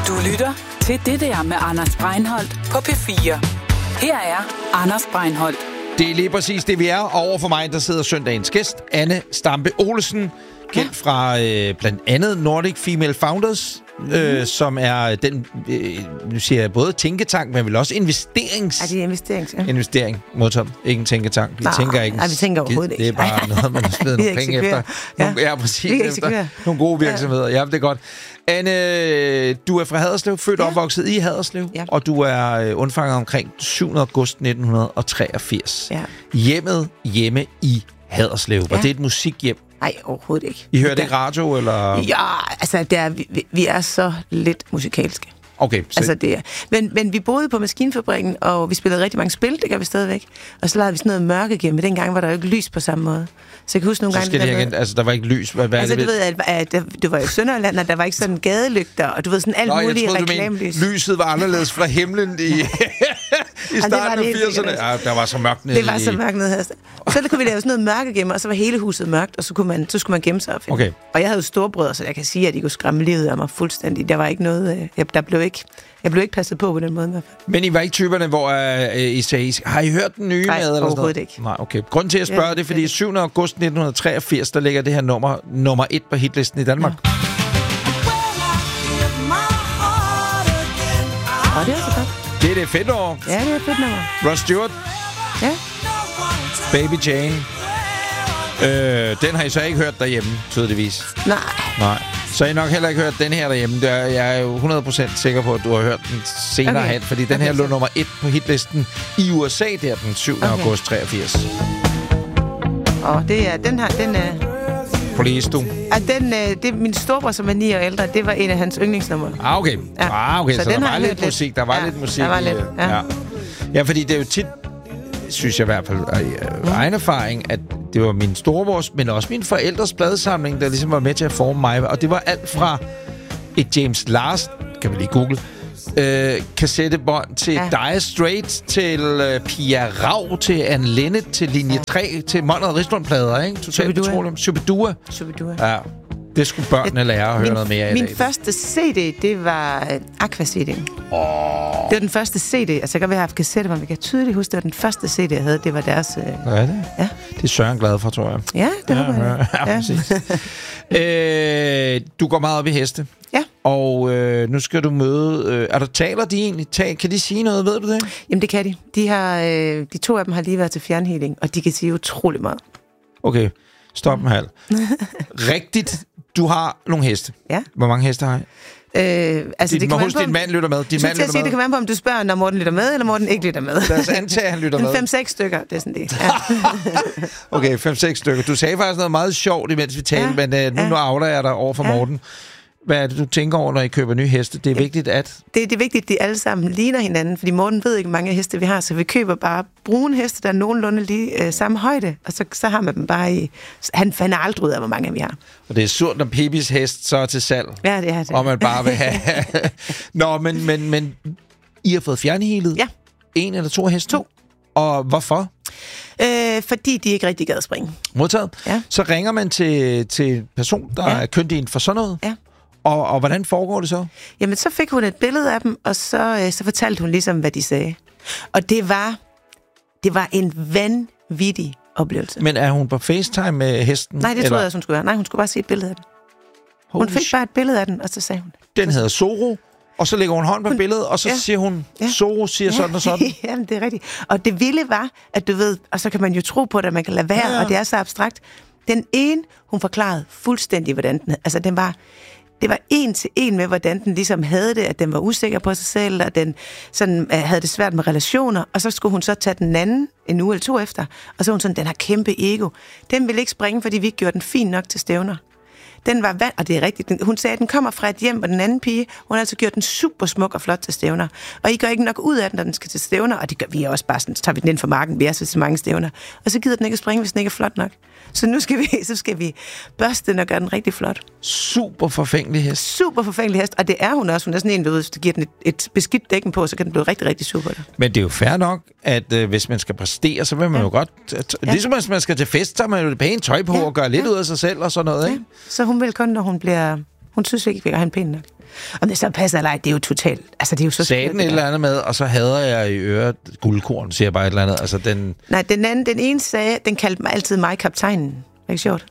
Du lytter til Det der med Anders Breinholt på P4. Her er Anders Breinholt. Det er lige præcis det, vi er. Og over for mig, der sidder søndagens gæst, Anne Stampe Olesen, kendt fra blandt andet Nordic Female Founders, som er den, nu siger jeg både tænketank, men vel også investerings... Ja, det er investerings, ja. Investering, modtaget. Ikke en tænketank. Vi tænker ikke. Nej, vi tænker overhovedet ikke. Det er bare noget, man har smidt nogle penge efter. Ja, præcis. Efter nogle gode virksomheder. Ja, det er godt. Anne, du er fra Haderslev, født og opvokset i Haderslev, og du er undfanget omkring 7. august 1983. Ja. Hjemme i Haderslev. Var det et musikhjem? Nej, overhovedet ikke. I hørte ikke radio, eller? Ja, altså, vi er så lidt musikalske. Okay. Altså, det er. Men vi boede på Maskinfabrikken, og vi spillede rigtig mange spil, det gør vi stadigvæk. Og så lavede vi sådan noget mørkegemme. Dengang var der jo ikke lys på samme måde. Så jeg kan huske nogle gange... Altså, der var ikke lys. Hvad altså, du ved, at det var jo Sønderland, og der var ikke sådan gadelygter, og du ved, sådan alt muligt reklamelys. Lyset var anderledes fra himlen i starten af 80'erne. Ja, der var så mørkt nede. Det var så mørkt nede her. Så kunne vi lave sådan noget mørkegemme, og så var hele huset mørkt, og så skulle man gemme sig op. Okay. Og jeg havde jo storebrødre, så jeg kan sige, at de kunne skræmme livet af mig fuldstændig. Der var ikke noget... Jeg blev ikke passet på den måde. Men I var ikke typerne, hvor I sagde, har I hørt den nye? Nej, eller overhovedet ikke. Nej, okay. Grunden til at spørge det er, fordi 7. august 1983, der ligger det her nummer 1 på hitlisten i Danmark. Ja. Og det er så godt. Det er det fedt år. Ja, det er fedt nummer. Ross Stewart. Ja. Baby Jane. Den har I så ikke hørt derhjemme, tydeligvis. Nej. Så har I nok heller ikke hørt den her derhjemme. Jeg er jo 100% sikker på, at du har hørt den senere hen, fordi den her lå nummer 1 på hitlisten i USA der den 7. august 83. Og det er den her, den er... Police, du. Det er min storebror, som er 9 år ældre. Det var en af hans yndlingsnumre. Okay. Ja. Okay. Så den der var lidt musik. Der var lidt musik. Der var lidt, Ja, fordi det er jo tit, synes jeg i hvert fald, egen erfaring, at det var min storebrors, men også min forældres pladesamling, der ligesom var med til at forme mig. Og det var alt fra et James Last, kan vi lige google, kassettebånd til Dire Straits, til Pia Rau, til Anne Linnet, til Linje 3, til Monrad Rislund-plader, ikke? Totalt utroligt. Shubidua. Ja. Det skulle børnene lære at høre noget mere af i dag. Min første CD, det var Aqua-CD'en. Det var den første CD. Altså, jeg kan have haft kassetter, men vi kan tydeligt huske, det var den første CD, jeg havde. Det var deres... Hvad er det? Ja. Det er Søren glad for, tror jeg. Ja, det håber jeg. Ja, præcis. Du går meget op i heste. Ja. Og nu skal du møde... taler de egentlig? Kan de sige noget? Ved du det? Jamen, det kan de. De 2 af dem har lige været til fjernhealing, og de kan sige utrolig meget. Okay, stop en halv. Rigtigt. Du har nogle heste. Ja. Hvor mange heste har I? Altså, det kan man din mand lytter med. Det kan være på, om du spørger, når Morten lytter med, eller Morten ikke lytter med. Lad os antage, at han lytter med. 5-6 stykker, det er sådan det. Ja. Okay, 5-6 stykker. Du sagde faktisk noget meget sjovt, imens vi talte, men nu afler jeg dig over for Morten. Hvad er det, du tænker over, når I køber nye heste? Det er vigtigt, at... Det er vigtigt, at de alle sammen ligner hinanden, fordi Morten ved ikke, hvor mange heste vi har, så vi køber bare brune heste, der er nogenlunde lige samme højde, og så har man dem bare i... Han finder aldrig ud af, hvor mange vi har. Og det er surt, når Pipis hest så er til salg. Ja, det er det. Og man bare vil have... Nå, men I har fået fjernhealet? Ja. 1 eller 2 heste? 2. Og hvorfor? Fordi de ikke rigtig gad springe. Modtaget. Ja. Så ringer man til en person, der er kyndig inden for sådan noget. Ja. Og hvordan foregår det så? Jamen, så fik hun et billede af dem, og så fortalte hun ligesom, hvad de sagde. Og det var en vanvittig oplevelse. Men er hun på FaceTime med hesten? Nej, det troede jeg, hun skulle være. Nej, hun skulle bare se et billede af den. Hun fik bare et billede af den, og så sagde hun... Den hedder Zorro, og så lægger hun hånd på billedet, og så siger hun, Zorro siger sådan og sådan. Jamen, det er rigtigt. Og det vilde var, at du ved, og så kan man jo tro på det, at man kan lade være, og det er så abstrakt. Den ene, hun forklarede fuldstændig, hvordan den... Altså, det var 1-til-1 med, hvordan den ligesom havde det, at den var usikker på sig selv, og den sådan, havde det svært med relationer, og så skulle hun så tage den anden en uge eller 2 efter, og så hun sådan, den har kæmpe ego. Den ville ikke springe, fordi vi ikke gjorde den fin nok til stævner. Den var og det er rigtigt, hun sagde, at den kommer fra et hjem, og den anden pige, hun har altså gjort den super smuk og flot til stævner. Og I gør ikke nok ud af den, når den skal til stævner, og det gør vi også bare sådan, så tager vi den ind for marken, vi er så mange stævner. Og så gider den ikke at springe, hvis den ikke er flot nok. Så nu skal vi børste den og gøre den rigtig flot. Super forfængelig hest. Super forfængelig hest, og det er hun også. Hun er sådan en, du ved, hvis du giver den et beskidt dækken på, så kan den blive rigtig, rigtig super. Men det er jo fair nok, at hvis man skal præstere, så vil man jo godt... Ligesom hvis man skal til fest, så har man jo det pæne tøj på og gøre lidt ud af sig selv og sådan noget, ikke? Så hun vil kun, når hun bliver... Hun synes ikke, vi kan have en pæn nok. Om det så passer eller ej, det er jo totalt... Altså, det er jo så sagde den et eller andet med, og så hader jeg i øret guldkorn, siger jeg bare et eller andet. Altså, den... Nej, den ene sagde, den kaldte mig altid mig kaptajnen. Det er ikke sjovt.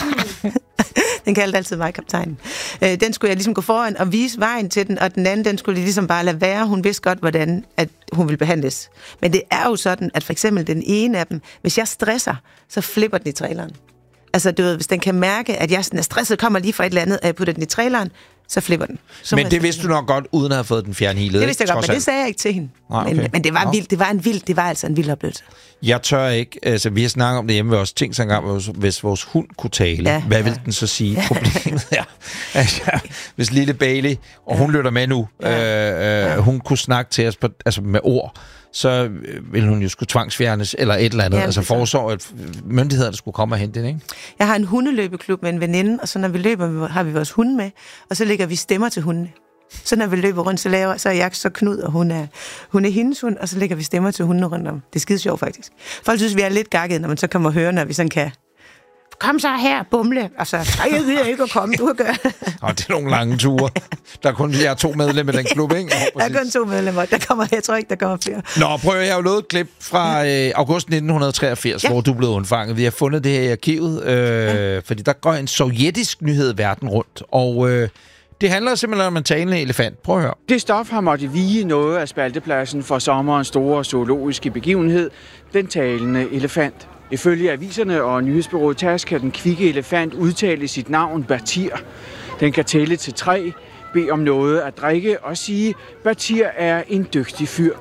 Den kaldte altid mig kaptajnen. Den skulle jeg ligesom gå foran og vise vejen til den, og den anden, den skulle ligesom bare lade være. Hun vidste godt, hvordan at hun ville behandles. Men det er jo sådan, at for eksempel den ene af dem, hvis jeg stresser, så flipper den i traileren. Altså, du ved, hvis den kan mærke, at jeg er stresset, kommer lige fra et eller andet, og jeg putter den i traileren, så flipper den. Så men det vidste du nok godt, uden at have fået den fjernhealet. Det vidste jeg godt, men det sagde jeg ikke til hende. Okay. Men det var vildt. Det var altså en vild oplevelse. Jeg tør ikke. Altså, vi har snakket om det hjemme ved os. Tænk så engang, hvis vores hund kunne tale. Hvad vil den så sige? Problemet er, altså, hvis lille Bailey, og hun lytter med nu, hun kunne snakke til os med ord, så ville hun jo skulle tvangsfjernes, eller et eller andet. Ja, altså foreslår, at myndighederne skulle komme og hente den, ikke? Jeg har en hundeløbeklub med en veninde, og så når vi løber, har vi vores hunde med, og så lægger vi stemmer til hundene. Så når vi løber rundt, så er jeg så Knud, og hun er hendes hund, og så lægger vi stemmer til hundene rundt om. Det er skide sjovt, faktisk. Folk synes, vi er lidt gakket, når man så kommer og hører, når vi sådan kan... Kom så her, bumle. Og så, jeg gider ikke at komme, du kan gøre. Og det er nogle lange ture. Der er kun 2 medlemmer i den klub, ikke? Der er kun 2 medlemmer. Jeg tror ikke, der kommer flere. Nå, prøv at jeg har jo lavet et klip fra august 1983, hvor du blev undfanget. Vi har fundet det her i arkivet, fordi der går en sovjetisk nyhed verden rundt. Og det handler simpelthen om en talende elefant. Prøv at høre. Det stof har måttet vige noget af spaltepladsen for sommerens store zoologiske begivenhed, den talende elefant. Ifølge aviserne og nyhedsbureauet TASS kan den kvikke elefant udtale sit navn Batir. Den kan tælle til 3, bede om noget at drikke og sige, Batir er en dygtig fyr.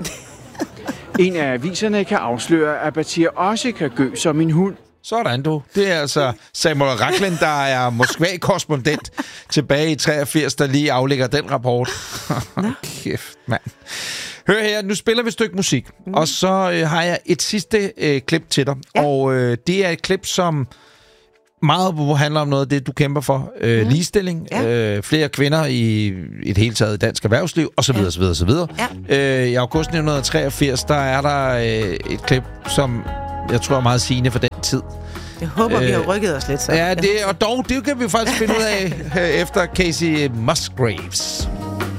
En af aviserne kan afsløre, at Batir også kan gø som en hund. Sådan du. Det er altså Samuel Rachlin, der er Moskva-korrespondent tilbage i 83, der lige aflægger den rapport. Kæft, mand. Hør her, nu spiller vi et stykke musik, og så har jeg et sidste klip til dig. Ja. Og det er et klip, som meget handler om noget af det, du kæmper for. Ligestilling, flere kvinder i et hele taget dansk erhvervsliv, osv. osv. I august 1983, der er der et klip, som jeg tror er meget sigende for den tid. Jeg håber, vi har rykket os lidt så. Ja, det kan vi faktisk finde ud af efter Casey Musgraves.